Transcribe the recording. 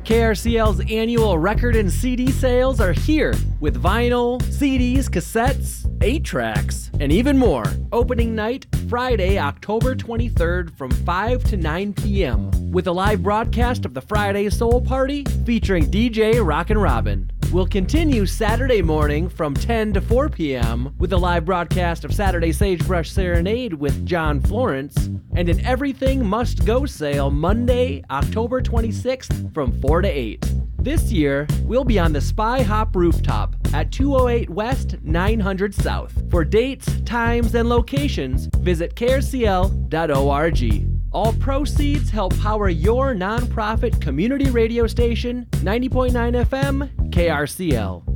KRCL's annual record and CD sales are here with vinyl, CDs, cassettes, 8-tracks, and even more. Opening night, Friday, October 23rd from 5 to 9 p.m. with a live broadcast of the Friday Soul Party featuring DJ Rockin' Robin. We'll continue Saturday morning from 10 to 4 p.m. with a live broadcast of Saturday Sagebrush Serenade with John Florence, and an Everything Must Go sale Monday, October 26th from 4 to 8. This year, we'll be on the Spy Hop rooftop at 208 West, 900 South. For dates, times, and locations, visit krcl.org. All proceeds help power your nonprofit community radio station, 90.9 FM, KRCL.